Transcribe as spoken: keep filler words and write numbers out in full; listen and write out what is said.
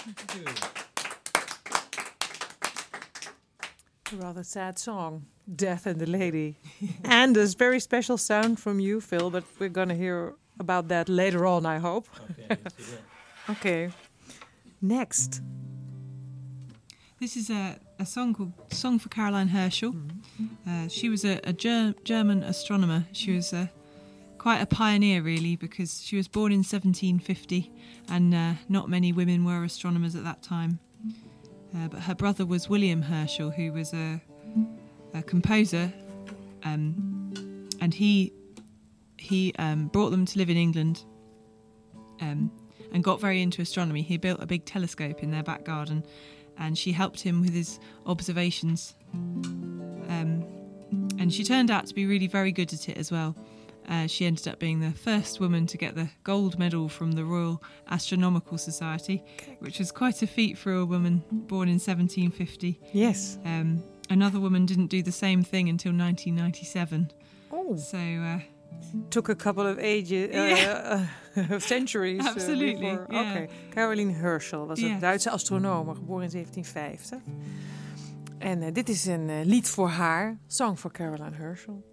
Thank you. A rather sad song, Death and the Lady. And a very special sound from you, Phil, but we're going to hear about that later on, I hope. Okay, yes, you will. Okay. Next. This is a, a song called Song for Caroline Herschel. Mm-hmm. Uh, she was a, a ger- German astronomer. She was uh, quite a pioneer, really, because she was born in seventeen fifty and uh, not many women were astronomers at that time. Uh, but her brother was William Herschel, who was a, a composer, um, and he he um, brought them to live in England um, and got very into astronomy. He built a big telescope in their back garden, and she helped him with his observations. Um, and she turned out to be really very good at it as well. Uh, she ended up being the first woman to get the gold medal from the Royal Astronomical Society, which was quite a feat for a woman born in seventeen fifty. Yes. Um, another woman didn't do the same thing until nineteen ninety-seven. Oh. So... Uh, Took a couple of ages, Yeah. uh, uh, centuries. Absolutely, Uh, before. yeah. Okay. Caroline Herschel was Ja. een Duitse astronoom, geboren in zeventien vijftig. En uh, dit is een uh, lied voor haar, Song for Caroline Herschel.